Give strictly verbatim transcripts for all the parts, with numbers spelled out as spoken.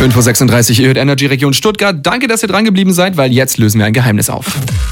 fünf Uhr sechsunddreißig, ihr hört Energy Region Stuttgart. Danke, dass ihr dran geblieben seid, weil jetzt lösen wir ein Geheimnis auf.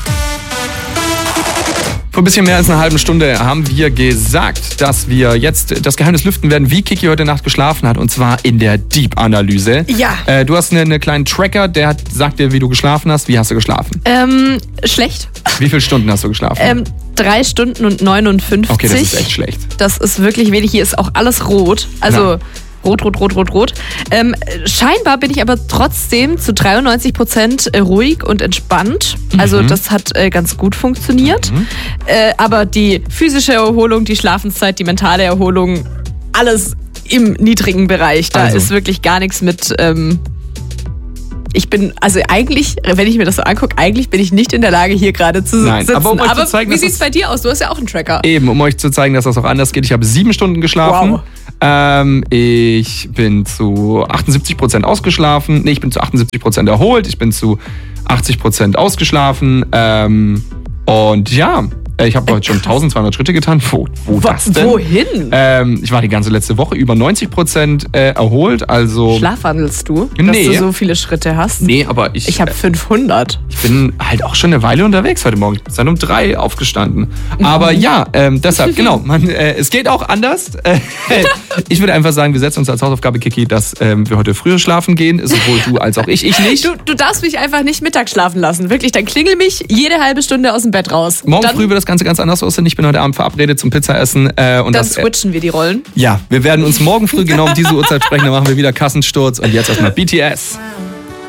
Vor ein bisschen mehr als einer halben Stunde haben wir gesagt, dass wir jetzt das Geheimnis lüften werden, wie Kiki heute Nacht geschlafen hat, und zwar in der Deep-Analyse. Ja. Äh, du hast einen eine kleinen Tracker, der hat, sagt dir, wie du geschlafen hast. Wie hast du geschlafen? Ähm, schlecht. Wie viele Stunden hast du geschlafen? Ähm, drei Stunden und neunundfünfzig. Okay, das ist echt schlecht. Das ist wirklich wenig. Hier ist auch alles rot. Also... Na. Rot, rot, rot, rot, rot. Ähm, scheinbar bin ich aber trotzdem zu dreiundneunzig Prozent ruhig und entspannt. Also mhm. das hat äh, ganz gut funktioniert. Mhm. Äh, aber die physische Erholung, die Schlafenszeit, die mentale Erholung, alles im niedrigen Bereich. Da also. ist wirklich gar nichts mit... Ähm, Ich bin, also eigentlich, wenn ich mir das so angucke, eigentlich bin ich nicht in der Lage, hier gerade zu Nein, sitzen. aber um euch aber zu zeigen, wie sieht es bei dir aus? Du hast ja auch einen Tracker. Eben, um euch zu zeigen, dass das auch anders geht. Ich habe sieben Stunden geschlafen. Wow. Ähm, ich bin zu achtundsiebzig Prozent ausgeschlafen. Nee, ich bin zu achtundsiebzig Prozent erholt. Ich bin zu achtzig Prozent ausgeschlafen. Ähm, und ja... Ich habe heute schon eintausendzweihundert Schritte getan. Wo, wo das denn? Wohin? Ähm, ich war die ganze letzte Woche über neunzig Prozent äh, erholt. Also Schlafwandelst du, dass nee. du so viele Schritte hast? Nee, aber ich... Ich habe fünfhundert. Ich bin halt auch schon eine Weile unterwegs heute Morgen. Ich bin seit um drei aufgestanden. Aber ja, ähm, deshalb, genau. Man, äh, es geht auch anders. Äh, ich würde einfach sagen, wir setzen uns als Hausaufgabe, Kiki, dass ähm, wir heute früher schlafen gehen. Sowohl du als auch ich. Ich nicht. Du, du darfst mich einfach nicht mittags schlafen lassen. Wirklich, dann klingel mich jede halbe Stunde aus dem Bett raus. Morgen dann früh wird das Ganze ganz anders aussehen. Ich bin heute Abend verabredet zum Pizzaessen. Äh, und dann das, switchen wir die Rollen. Ja, wir werden uns morgen früh genau um diese Uhrzeit sprechen. Dann machen wir wieder Kassensturz. Und jetzt erstmal B T S.